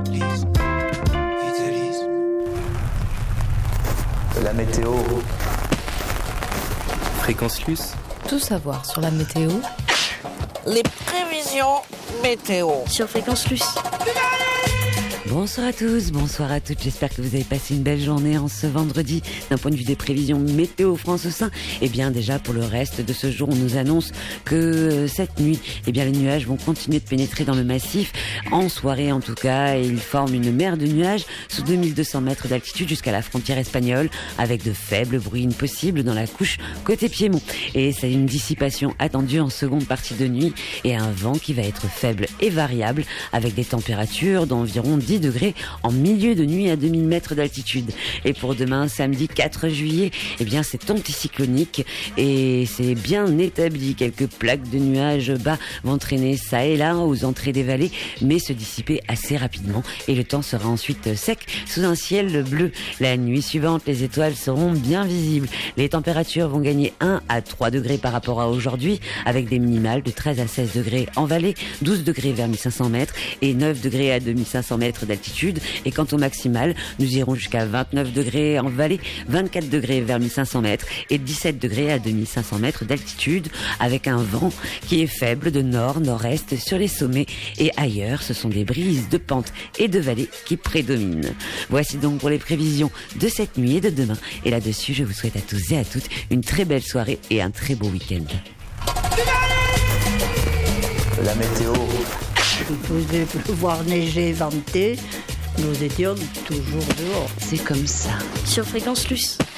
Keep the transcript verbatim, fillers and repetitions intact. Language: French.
lise, vitalise. La météo. Fréquence Luce. Tout savoir sur la météo. Les prévisions météo sur Fréquence Luce. Bonsoir à tous, bonsoir à toutes, j'espère que vous avez passé une belle journée en ce vendredi. D'un point de vue des prévisions météo France au sein, eh bien déjà pour le reste de ce jour, on nous annonce que cette nuit, eh bien les nuages vont continuer de pénétrer dans le massif, en soirée en tout cas, et ils forment une mer de nuages sous deux mille deux cents mètres d'altitude jusqu'à la frontière espagnole, avec de faibles bruines possibles dans la couche côté Piémont. Et c'est une dissipation attendue en seconde partie de nuit, et un vent qui va être faible et variable, avec des températures d'environ dix degrés en milieu de nuit à deux mille mètres d'altitude. Et pour demain, samedi quatre juillet, eh bien c'est anticyclonique et c'est bien établi. Quelques plaques de nuages bas vont traîner ça et là aux entrées des vallées, mais se dissiper assez rapidement et le temps sera ensuite sec sous un ciel bleu. La nuit suivante, les étoiles seront bien visibles. Les températures vont gagner un à trois degrés par rapport à aujourd'hui, avec des minimales de treize à seize degrés en vallée, douze degrés vers mille cinq cents mètres et neuf degrés à deux mille cinq cents mètres d'altitude. Et quant au maximal, nous irons jusqu'à vingt-neuf degrés en vallée, vingt-quatre degrés vers mille cinq cents mètres et dix-sept degrés à deux mille cinq cents mètres d'altitude, avec un vent qui est faible de nord-nord-est sur les sommets, et ailleurs ce sont des brises de pente et de vallée qui prédominent. Voici donc pour les prévisions de cette nuit et de demain, et là-dessus je vous souhaite à tous et à toutes une très belle soirée et un très beau week-end. La météo. Il faisait pleuvoir, neiger, venter. Nous étions toujours dehors. C'est comme ça. Sur Fréquence Luce.